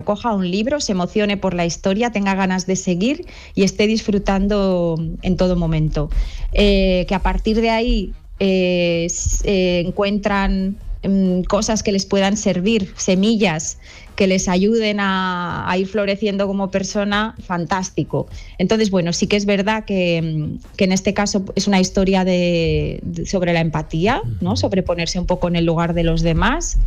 coja un libro, se emocione por la historia, tenga ganas de seguir y esté disfrutando en todo momento. Que a partir de ahí encuentran cosas que les puedan servir, semillas que les ayuden a ir floreciendo como persona, fantástico. Entonces, bueno, sí que es verdad que en este caso es una historia sobre la empatía, ¿no? Sobre ponerse un poco en el lugar de los demás.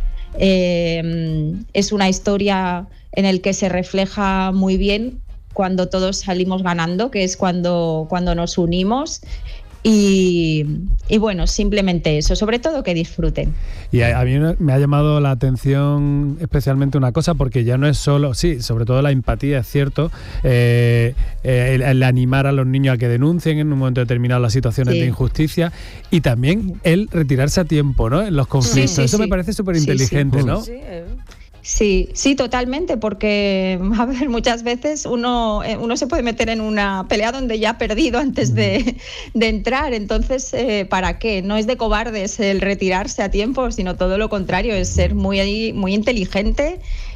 Es una historia en la que se refleja muy bien cuando todos salimos ganando, que es cuando nos unimos. Y bueno, simplemente eso, sobre todo que disfruten. Y a mí me ha llamado la atención especialmente una cosa, porque ya no es solo, sí, sobre todo la empatía, es cierto, el animar a los niños a que denuncien en un momento determinado las situaciones de injusticia, y también el retirarse a tiempo, ¿no?, en los conflictos. Eso me parece súper inteligente, ¿no? Sí, totalmente, porque a ver, muchas veces uno se puede meter en una pelea donde ya ha perdido antes de entrar. Entonces, ¿para qué? No es de cobardes el retirarse a tiempo, sino todo lo contrario, es ser muy inteligente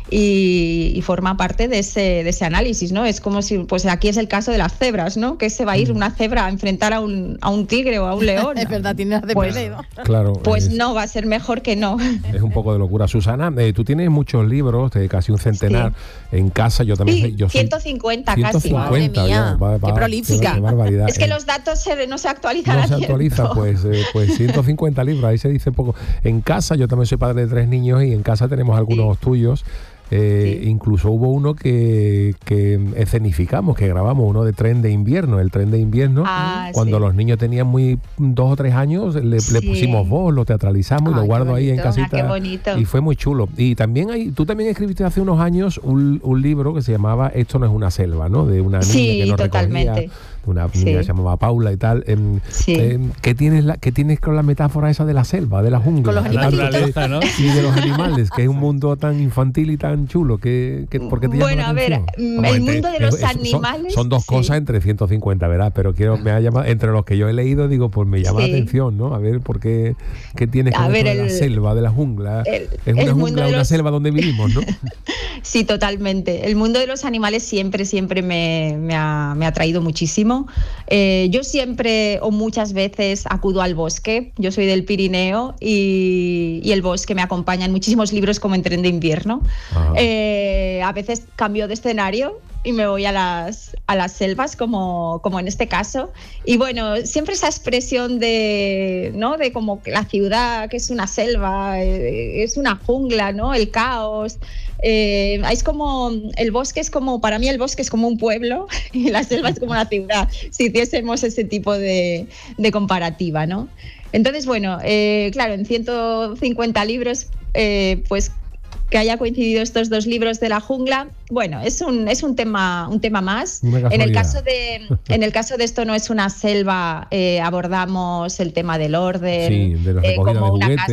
y forma parte de ese análisis, ¿no? Es como si, pues aquí es el caso de las cebras, ¿no? Que se va a ir una cebra a enfrentar a un tigre o a un león. Es verdad, tiene las de perdido. Claro. Pues no, va a ser mejor que no. Es un poco de locura. Susana, tú tienes muchos libros, casi un centenar en casa. Yo también. Sí, 150 casi. 150, mía, qué prolífica. Qué barbaridad. Es que los datos no se actualizan. No se actualiza, pues 150 libros, ahí se dice poco. En casa, yo también soy padre de 3 niños y en casa tenemos algunos tuyos. Incluso hubo uno que escenificamos, que grabamos, uno de Tren de Invierno, el Tren de Invierno, cuando los niños tenían 2 o 3 años, le pusimos voz, lo teatralizamos y lo guardo ahí en casita, y fue muy chulo. Y también tú también escribiste hace unos años un libro que se llamaba Esto no es una selva, ¿no?, de una niña que nos recogía, una niña que se llamaba Paula y tal. ¿Qué tienes con la metáfora esa de la selva, de la jungla? Con los animalitos, ¿no? Sí, de los animales, que es un mundo tan infantil y tan chulo. ¿Por qué te llama la atención? El mundo de los animales... Son dos cosas entre 150, ¿verdad? Pero me ha llamado, entre los que yo he leído, digo, pues me llama la atención, ¿no? A ver, ¿por qué tienes con esto de la selva, de la jungla? Es una jungla, una selva donde vivimos, ¿no? Sí, totalmente. El mundo de los animales siempre me ha atraído muchísimo. Yo siempre o muchas veces acudo al bosque. Yo soy del Pirineo y el bosque me acompaña en muchísimos libros, como en Tren de Invierno. A veces cambio de escenario y me voy a las selvas, como en este caso. Y bueno, siempre esa expresión de como que la ciudad, que es una selva, es una jungla, ¿no? El caos. Es como, el bosque es como, para mí el bosque es como un pueblo y la selva es como una ciudad, si hiciésemos ese tipo de comparativa, ¿no? Entonces, bueno, claro, en 150 libros, pues que haya coincidido estos 2 libros de la jungla, bueno, es un tema más. En el caso de Esto no es una selva, abordamos el tema del orden, de la recogida como de una juguetes. casa